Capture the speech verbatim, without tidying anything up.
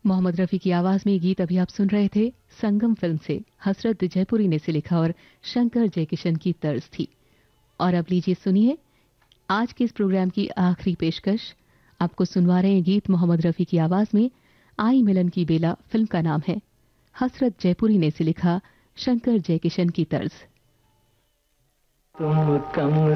मोहम्मद रफ़ी की आवाज में गीत अभी आप सुन रहे थे संगम फिल्म से। हसरत जयपुरी ने इसे लिखा और शंकर जयकिशन की तर्ज थी। और अब लीजिए सुनिए आज के इस प्रोग्राम की आखिरी पेशकश। आपको सुनवा रहे हैं गीत मोहम्मद रफ़ी की आवाज में। आई मिलन की बेला फिल्म का नाम है। हसरत जयपुरी ने इसे लिखा, शंकर जयकिशन की तर्ज। तुम कम